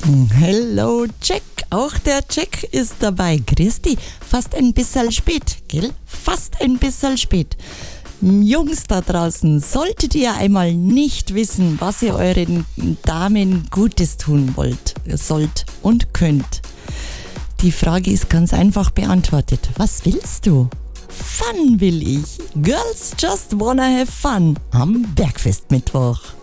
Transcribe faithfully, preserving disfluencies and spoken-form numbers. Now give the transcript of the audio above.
Hello Jack, auch der Jack ist dabei. Christi, fast ein bisschen spät, gell? Fast ein bisschen spät. Jungs da draußen, solltet ihr einmal nicht wissen, was ihr euren Damen Gutes tun wollt, sollt und könnt. Die Frage ist ganz einfach beantwortet. Was willst du? Fun will ich. Girls just wanna have fun am Bergfestmittwoch.